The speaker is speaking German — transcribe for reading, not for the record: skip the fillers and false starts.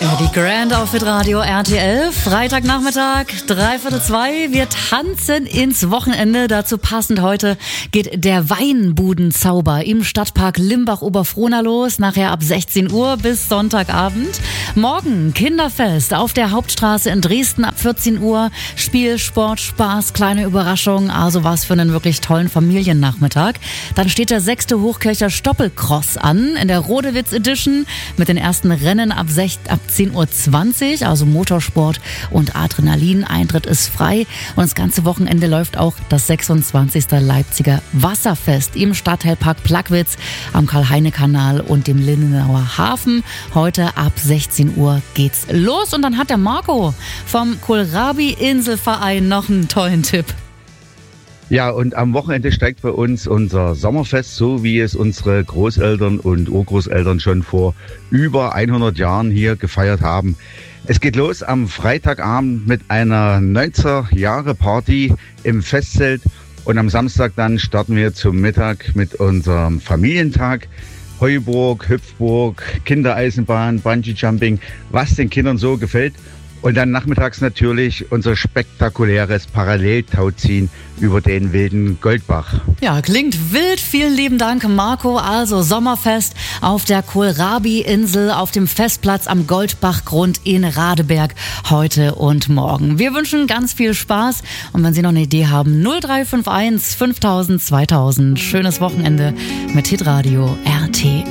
Die Grand auf Hitradio RTL. Freitagnachmittag, 3:45. Wir tanzen ins Wochenende. Dazu passend heute geht der Weinbudenzauber im Stadtpark Limbach-Oberfrohna los. Nachher ab 16 Uhr bis Sonntagabend. Morgen Kinderfest auf der Hauptstraße in Dresden ab 14 Uhr. Spiel, Sport, Spaß, kleine Überraschung. Also was für einen wirklich tollen Familiennachmittag. Dann steht der 6. Hochkircher Stoppelcross an in der Rodewitz Edition mit den ersten Rennen ab 10:20 Uhr, also Motorsport und Adrenalin. Eintritt ist frei und das ganze Wochenende läuft auch das 26. Leipziger Wasserfest im Stadtteilpark Plagwitz am Karl-Heine-Kanal und dem Lindenauer Hafen. Heute ab 16 Uhr geht's los und dann hat der Marco vom Kohlrabi-Inselverein noch einen tollen Tipp. Ja, und am Wochenende steigt bei uns unser Sommerfest, so wie es unsere Großeltern und Urgroßeltern schon vor über 100 Jahren hier gefeiert haben. Es geht los am Freitagabend mit einer 90er-Jahre-Party im Festzelt und am Samstag dann starten wir zum Mittag mit unserem Familientag. Heuburg, Hüpfburg, Kindereisenbahn, Bungee-Jumping, was den Kindern so gefällt. Und dann nachmittags natürlich unser spektakuläres Paralleltauziehen über den wilden Goldbach. Ja, klingt wild. Vielen lieben Dank, Marco. Also Sommerfest auf der Kohlrabi-Insel auf dem Festplatz am Goldbachgrund in Radeberg heute und morgen. Wir wünschen ganz viel Spaß und wenn Sie noch eine Idee haben, 0351 5000 2000. Schönes Wochenende mit Hitradio RTL.